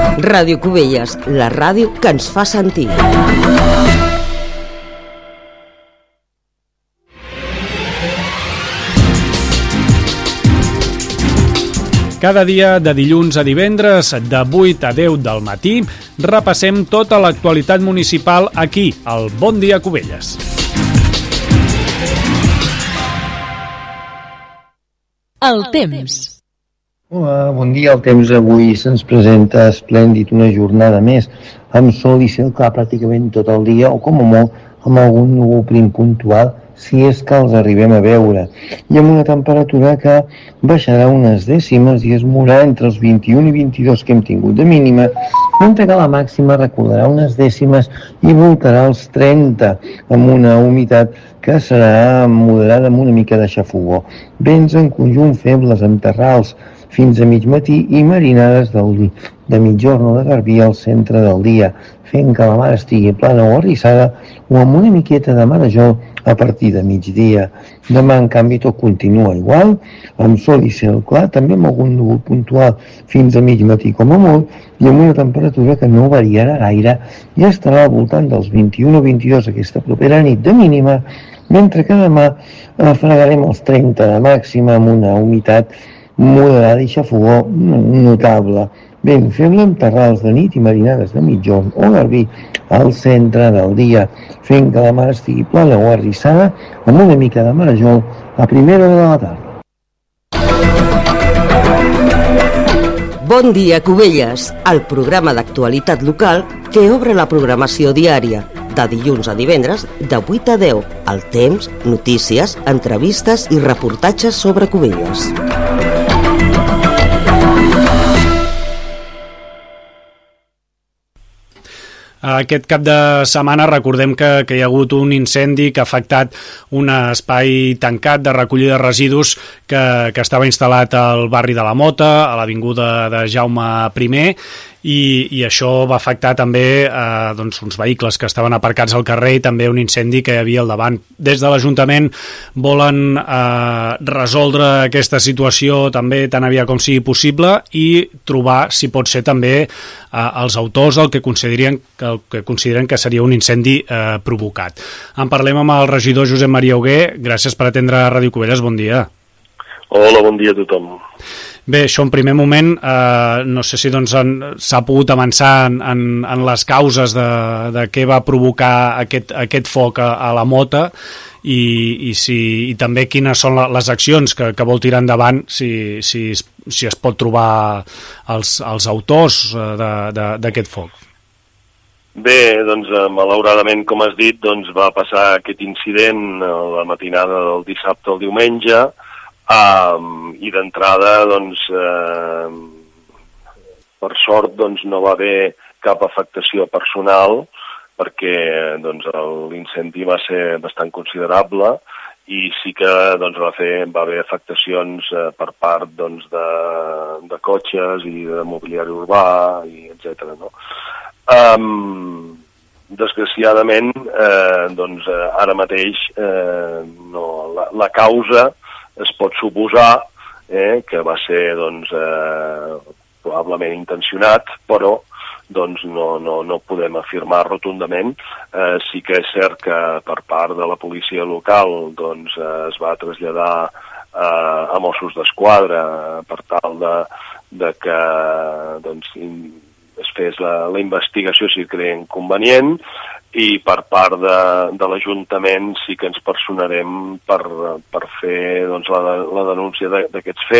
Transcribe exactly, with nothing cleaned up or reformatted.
Ràdio Cubelles, la ràdio que ens fa sentir. Cada dia, de dilluns a divendres, de vuit a deu del matí, repassem tota l'actualitat municipal aquí, al Bon Dia Cubelles. El temps. Hola, bon dia. El temps avui se'ns presenta esplèndid, una jornada més, amb sol i cel clar pràcticament tot el dia, o com a molt amb algun núvol prim puntual, si és que els arribem a veure, i amb una temperatura que baixarà unes dècimes i es mourà entre els vint-i-un i vint-i-dos que hem tingut de mínima, mentre que la màxima recordarà unes dècimes i voltarà els trenta, amb una humitat que serà moderada amb una mica de xafogó. Vents en conjunt febles amb terrals fins a mig matí i marinades del, de mitjorn o de garbí al centre del dia, fent que la mar estigui plana o arrissada o amb una miqueta de marejol a partir de migdia. Demà, en canvi, tot continua igual, amb sol i cel clar, també amb algun núvol puntual fins a mig matí com a molt, i amb una temperatura que no variarà gaire i estarà al voltant dels vint-i-un o vint-i-dos aquesta propera nit de mínima, mentre que demà eh, fregarem els trenta de màxima amb una humitat moderada i xafogó notable. Vent feble amb terrals de nit i marinades de mitjorn o garbí al centre del dia, fent que la mar estigui plana o arrissada amb una mica de marejol a primera hora de la tarda. Bon dia, Cubelles, el programa d'actualitat local que obre la programació diària, de dilluns a divendres, de vuit a deu, el temps, notícies, entrevistes i reportatges sobre Cubelles. Aquest cap de setmana recordem que, que hi ha hagut un incendi que ha afectat un espai tancat de recollida de residus que, que estava instal·lat al barri de la Mota, a l'avinguda de Jaume primer, i, i això va afectar també eh, doncs uns vehicles que estaven aparcats al carrer i també un incendi que hi havia al davant. Des de l'Ajuntament volen eh, resoldre aquesta situació també tan aviat com sigui possible i trobar, si pot ser també, eh, els autors del que consideren que, el que consideren que seria un incendi eh, provocat. En parlem amb el regidor Josep Maria Hugué. Gràcies per atendre Ràdio Cubelles. Bon dia. Hola, bon dia a tothom. Bé, això en primer moment, eh, no sé si doncs s'ha pogut avançar en, en, en les causes de, de què va provocar aquest, aquest foc a, a la Mota i, i, si, i també quines són les accions que, que vol tirar endavant, si, si, si es pot trobar els, els autors d'aquest foc. Bé, doncs malauradament, com has dit, doncs, va passar aquest incident a la matinada del dissabte al diumenge. Um, i d'entrada, doncs, eh, per sort, doncs, no va haver cap afectació personal perquè doncs, l'incendi va ser bastant considerable i sí que doncs, va, fer, va haver afectacions eh, per part doncs, de, de cotxes i de mobiliari urbà, i etcètera. No? Um, desgraciadament, eh, doncs, ara mateix eh, no, la, la causa es pot suposar eh, que va ser doncs, eh, probablement intencionat, però doncs, no, no, no podem afirmar rotundament. Eh, sí que és cert que per part de la policia local doncs, eh, es va traslladar eh, a Mossos d'Esquadra per tal de, de que doncs, es fes la, la investigació si creien convenient, i per part de, de l'Ajuntament sí que ens personarem per, per fer doncs, la, la denúncia d'aquests fets.